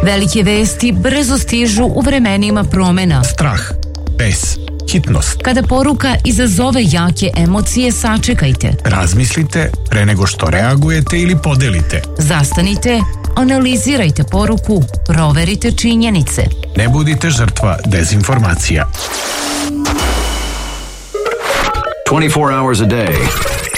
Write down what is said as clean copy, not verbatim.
Velike vesti brzo stižu u vremenima promena. Strah, bes, hitnost. Kada poruka izazove jake emocije, sačekajte. Razmislite pre nego što reagujete ili podelite. Zastanite, analizirajte poruku, proverite činjenice. Ne budite žrtva dezinformacija. 24 hours a day,